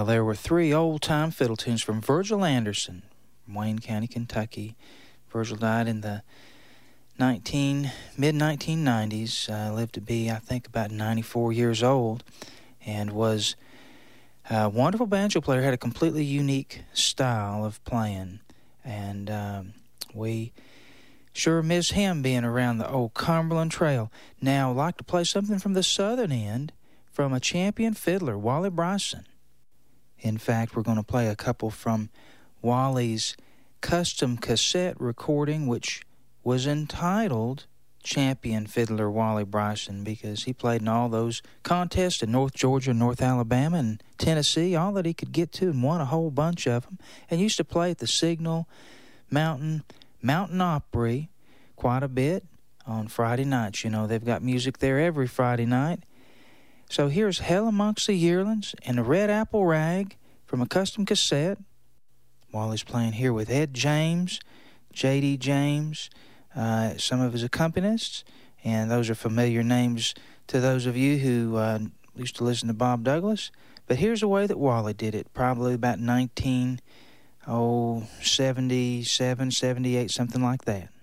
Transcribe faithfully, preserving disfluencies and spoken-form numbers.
Well, there were three old-time fiddle tunes from Virgil Anderson from Wayne County, Kentucky. Virgil died in the nineteen mid nineteen nineties. Uh, lived to be, I think, about ninety-four years old, and was a wonderful banjo player. Had a completely unique style of playing, and um, we sure miss him being around the old Cumberland Trail. Now, I'd like to play something from the southern end from a champion fiddler, Wally Bryson. In fact, we're going to play a couple from Wally's custom cassette recording, which was entitled Champion Fiddler Wally Bryson, because he played in all those contests in North Georgia, North Alabama, and Tennessee, all that he could get to, and won a whole bunch of them, and used to play at the Signal Mountain Mountain Opry quite a bit on Friday nights. You know, they've got music there every Friday night. So here's Hell Amongst the Yearlings and the Red Apple Rag from a custom cassette. Wally's playing here with Ed James, J D James, uh, some of his accompanists, and those are familiar names to those of you who uh, used to listen to Bob Douglas. But here's the way that Wally did it, probably about nineteen seventy-seven, seventy-eight, something like that.